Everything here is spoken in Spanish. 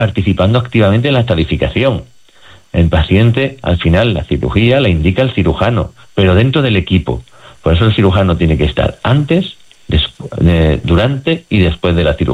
participando activamente en la estadificación. El paciente, al final, la cirugía la indica el cirujano, pero dentro del equipo. Por eso el cirujano tiene que estar antes, durante y después de la cirugía.